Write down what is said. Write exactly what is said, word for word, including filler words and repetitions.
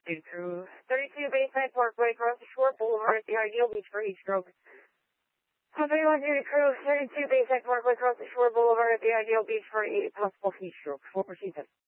Dude Crew, thirty-two Bayside Parkway, across the Shore Boulevard at the ideal beach for heat stroke. thirty-one Duty Crew, thirty-two Bayside Parkway, across the Shore Boulevard at the ideal beach for a possible heat stroke. Four proceed.